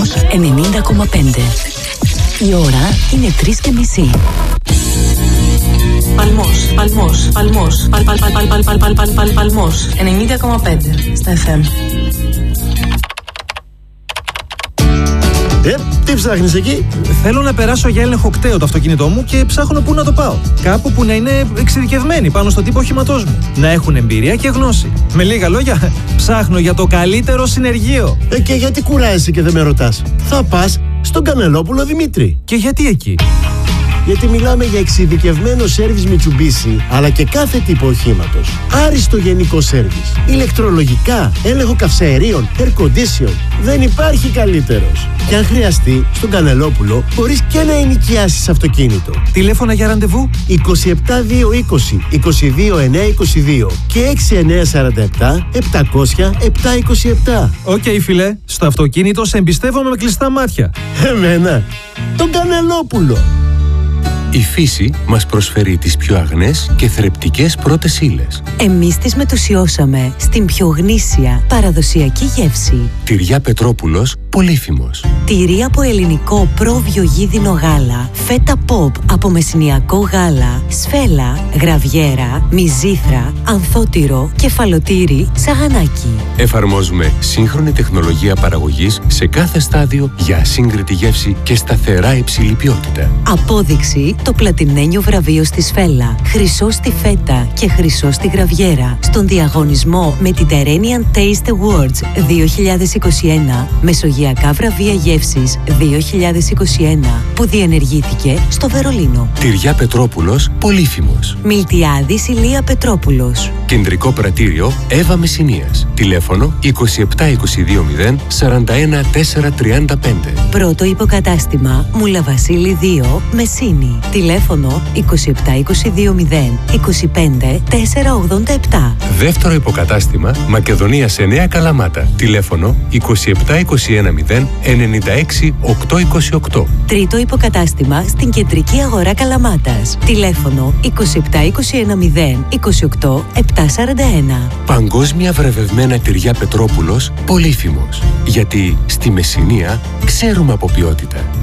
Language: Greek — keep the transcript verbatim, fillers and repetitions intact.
Παλμός ενενήντα κόμμα πέντε. Η ώρα είναι τρεις και μισή. Παλμός, Παλμός, Παλμός, Παλ, Παλ, Παλ, Παλ, Παλ, Παλ, Παλ, Παλ, Παλμός ενενήντα κόμμα πέντε στα εφ εμ. Ε, τι ψάχνεις εκεί? Θέλω να περάσω για έλεγχο κταίο το αυτοκίνητό μου και ψάχνω πού να το πάω. Κάπου που να είναι εξειδικευμένοι πάνω στον τύπο οχήματός μου. Να έχουν εμπειρία και γνώση. Με λίγα λόγια, ψάχνω για το καλύτερο συνεργείο. Ε, και γιατί κουράζεσαι και δεν με ρωτάς? Θα πας στον Κανελόπουλο Δημήτρη. Και γιατί εκεί? Γιατί μιλάμε για εξειδικευμένο σέρβις Mitsubishi, αλλά και κάθε τύπο οχήματος. Άριστο γενικό σέρβις, ηλεκτρολογικά, έλεγχο καυσαερίων, air condition. Δεν υπάρχει καλύτερος. Και αν χρειαστεί, στον Κανελόπουλο μπορείς και να ενοικιάσεις αυτοκίνητο. Τηλέφωνα για ραντεβού είκοσι επτά δύο είκοσι είκοσι δύο εννιά είκοσι δύο και έξι εννιά σαράντα επτά επτακόσια επτά είκοσι επτά. Οκ, okay, φίλε, στο αυτοκίνητο σε εμπιστεύομαι με κλειστά μάτια. Εμένα, τον Κανελόπουλο. Η φύση μας προσφέρει τις πιο αγνές και θρεπτικές πρώτες ύλες. Εμείς τις μετουσιώσαμε στην πιο γνήσια παραδοσιακή γεύση. Τυριά Πετρόπουλος Πολύφημος. Τυρί από ελληνικό πρόβιο γίδινο γάλα, φέτα ποπ από μεσηνιακό γάλα, σφέλα, γραβιέρα, μυζήθρα, ανθότυρο, κεφαλοτήρι, σαγανάκι. Εφαρμόζουμε σύγχρονη τεχνολογία παραγωγής σε κάθε στάδιο για ασύγκριτη γεύση και σταθερά υψηλή ποιότητα. Απόδειξη το πλατινένιο βραβείο στη σφέλα, χρυσό στη φέτα και χρυσό στη γραβιέρα στον διαγωνισμό με την Terrenian Taste Awards δύο χιλιάδες είκοσι ένα, Μεσογειακά βραβεία γεύσης δύο χιλιάδες είκοσι ένα, που διενεργήθηκε στο Βερολίνο. Τυριά Πετρόπουλος Πολύφημος. Μιλτιάδης Ηλία Πετρόπουλος. Κεντρικό πρατήριο Εύα Μεσσηνίας. Τηλέφωνο είκοσι επτά είκοσι δύο μηδέν σαράντα ένα τέσσερα τριάντα πέντε. Πρώτο υποκατάστημα Μουλαβασίλη δύο, Μεσσίνη. Τηλέφωνο είκοσι επτά είκοσι δύο μηδέν είκοσι πέντε τέσσερα ογδόντα επτά. Δεύτερο υποκατάστημα Μακεδονίας εννέα Καλαμάτα. Τηλέφωνο είκοσι επτά είκοσι ένα μηδέν ενενήντα έξι οκτακόσια είκοσι οκτώ. Τρίτο υποκατάστημα στην κεντρική αγορά Καλαμάτας. Τηλέφωνο είκοσι επτά είκοσι ένα μηδέν είκοσι οκτώ επτακόσια σαράντα ένα. Παγκόσμια βραβευμένα τυριά Πετρόπουλος Πολύφημος. Γιατί στη Μεσσηνία ξέρουμε από ποιότητα.